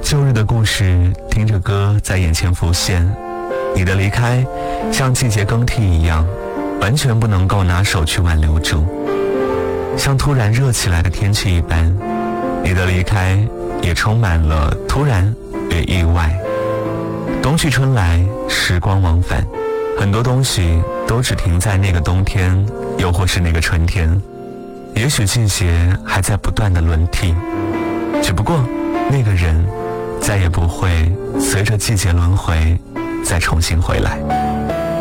旧日的故事听着歌在眼前浮现，你的离开像季节更替一样，完全不能够拿手去挽留住，像突然热起来的天气一般，你的离开也充满了突然与意外。冬去春来，时光往返，很多东西都只停在那个冬天，又或是那个春天。也许季节还在不断的轮替，只不过那个人再也不会随着季节轮回再重新回来。